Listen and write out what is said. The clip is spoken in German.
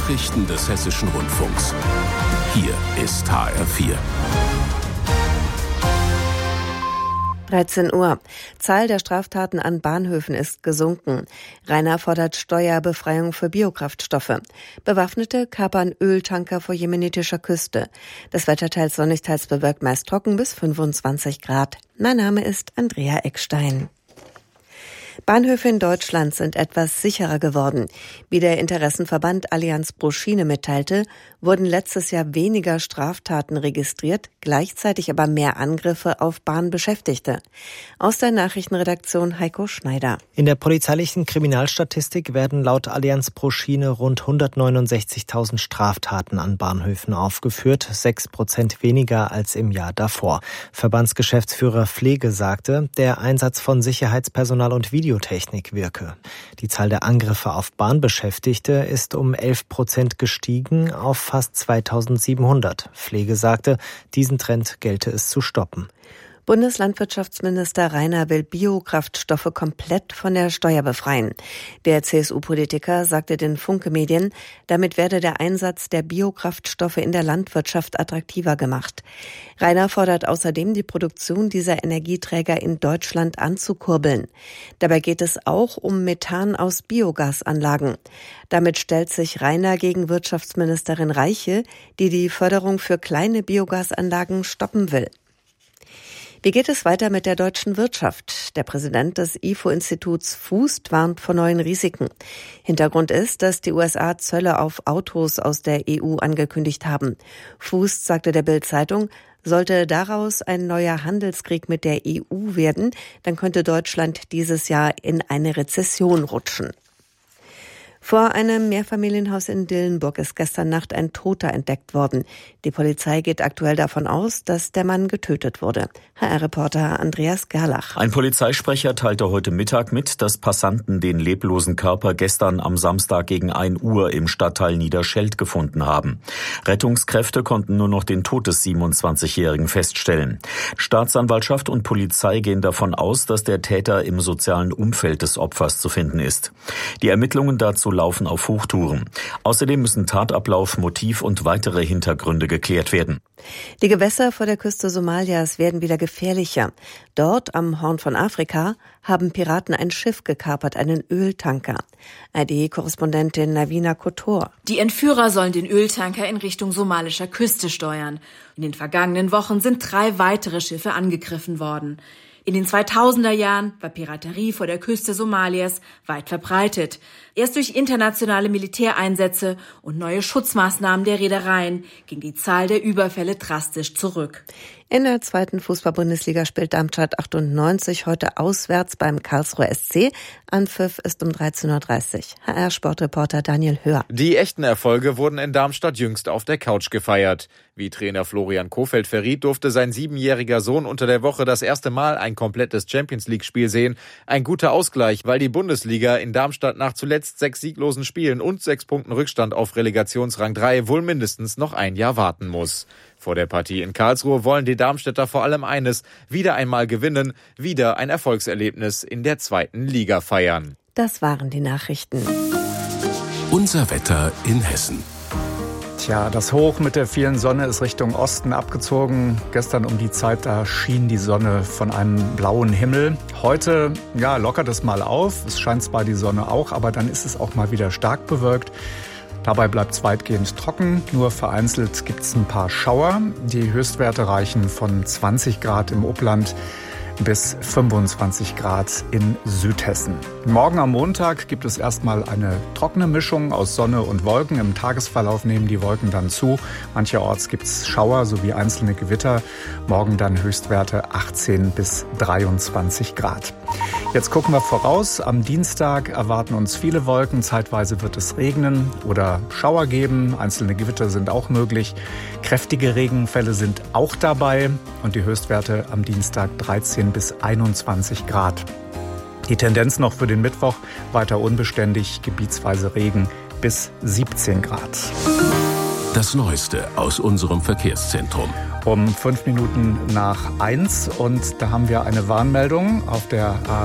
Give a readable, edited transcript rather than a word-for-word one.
Nachrichten des Hessischen Rundfunks. Hier ist HR4. 13 Uhr. Zahl der Straftaten an Bahnhöfen ist gesunken. Rainer fordert Steuerbefreiung für Biokraftstoffe. Bewaffnete kapern Öltanker vor jemenitischer Küste. Das Wetter teils sonnig, teils bewölkt, meist trocken bis 25 Grad. Mein Name ist Andrea Eckstein. Bahnhöfe in Deutschland sind etwas sicherer geworden. Wie der Interessenverband Allianz pro Schiene mitteilte, wurden letztes Jahr weniger Straftaten registriert, gleichzeitig aber mehr Angriffe auf Bahnbeschäftigte. Aus der Nachrichtenredaktion Heiko Schneider. In der polizeilichen Kriminalstatistik werden laut Allianz pro Schiene rund 169.000 Straftaten an Bahnhöfen aufgeführt, 6% weniger als im Jahr davor. Verbandsgeschäftsführer Pflege sagte, der Einsatz von Sicherheitspersonal und Videotechnik wirke. Die Zahl der Angriffe auf Bahnbeschäftigte ist um 11% gestiegen auf fast 2.700. Pflege sagte, diesen Trend gelte es zu stoppen. Bundeslandwirtschaftsminister Rainer will Biokraftstoffe komplett von der Steuer befreien. Der CSU-Politiker sagte den Funke-Medien, damit werde der Einsatz der Biokraftstoffe in der Landwirtschaft attraktiver gemacht. Rainer fordert außerdem, die Produktion dieser Energieträger in Deutschland anzukurbeln. Dabei geht es auch um Methan aus Biogasanlagen. Damit stellt sich Rainer gegen Wirtschaftsministerin Reiche, die die Förderung für kleine Biogasanlagen stoppen will. Wie geht es weiter mit der deutschen Wirtschaft? Der Präsident des IFO-Instituts Foust warnt vor neuen Risiken. Hintergrund ist, dass die USA Zölle auf Autos aus der EU angekündigt haben. Foust sagte der Bild-Zeitung, sollte daraus ein neuer Handelskrieg mit der EU werden, dann könnte Deutschland dieses Jahr in eine Rezession rutschen. Vor einem Mehrfamilienhaus in Dillenburg ist gestern Nacht ein Toter entdeckt worden. Die Polizei geht aktuell davon aus, dass der Mann getötet wurde. HR-Reporter Andreas Gerlach. Ein Polizeisprecher teilte heute Mittag mit, dass Passanten den leblosen Körper gestern am Samstag gegen 1 Uhr im Stadtteil Niederscheld gefunden haben. Rettungskräfte konnten nur noch den Tod des 27-Jährigen feststellen. Staatsanwaltschaft und Polizei gehen davon aus, dass der Täter im sozialen Umfeld des Opfers zu finden ist. Die Ermittlungen dazu laufen auf Hochtouren. Außerdem müssen Tatablauf, Motiv und weitere Hintergründe geklärt werden. Die Gewässer vor der Küste Somalias werden wieder gefährlicher. Dort am Horn von Afrika haben Piraten ein Schiff gekapert, einen Öltanker. ARD-Korrespondentin Navina Kotor. Die Entführer sollen den Öltanker in Richtung somalischer Küste steuern. In den vergangenen Wochen sind 3 weitere Schiffe angegriffen worden. In den 2000er Jahren war Piraterie vor der Küste Somalias weit verbreitet. Erst durch internationale Militäreinsätze und neue Schutzmaßnahmen der Reedereien ging die Zahl der Überfälle drastisch zurück. In der 2. Fußball-Bundesliga spielt Darmstadt 98 heute auswärts beim Karlsruher SC. Anpfiff ist um 13.30 Uhr. HR-Sportreporter Daniel Höhr. Die echten Erfolge wurden in Darmstadt jüngst auf der Couch gefeiert. Wie Trainer Florian Kohfeldt verriet, durfte sein 7-jähriger Sohn unter der Woche das erste Mal ein komplettes Champions-League-Spiel sehen. Ein guter Ausgleich, weil die Bundesliga in Darmstadt nach zuletzt 6 sieglosen Spielen und 6 Punkten Rückstand auf Relegationsrang 3 wohl mindestens noch ein Jahr warten muss. Vor der Partie in Karlsruhe wollen die Darmstädter vor allem eines: wieder einmal gewinnen, wieder ein Erfolgserlebnis in der 2. Liga feiern. Das waren die Nachrichten. Unser Wetter in Hessen. Tja, das Hoch mit der vielen Sonne ist Richtung Osten abgezogen. Gestern um die Zeit, da schien die Sonne von einem blauen Himmel. Heute, ja, lockert es mal auf. Es scheint zwar die Sonne auch, aber dann ist es auch mal wieder stark bewölkt. Dabei bleibt es weitgehend trocken, nur vereinzelt gibt es ein paar Schauer. Die Höchstwerte reichen von 20 Grad im Upland bis 25 Grad in Südhessen. Morgen am Montag gibt es erstmal eine trockene Mischung aus Sonne und Wolken. Im Tagesverlauf nehmen die Wolken dann zu. Mancherorts gibt es Schauer sowie einzelne Gewitter. Morgen dann Höchstwerte 18 bis 23 Grad. Jetzt gucken wir voraus. Am Dienstag erwarten uns viele Wolken. Zeitweise wird es regnen oder Schauer geben. Einzelne Gewitter sind auch möglich. Kräftige Regenfälle sind auch dabei. Und die Höchstwerte am Dienstag 13 bis 21 Grad. Die Tendenz noch für den Mittwoch weiter unbeständig, gebietsweise Regen bis 17 Grad. Das Neueste aus unserem Verkehrszentrum. Um 5 Minuten nach 1 und da haben wir eine Warnmeldung auf der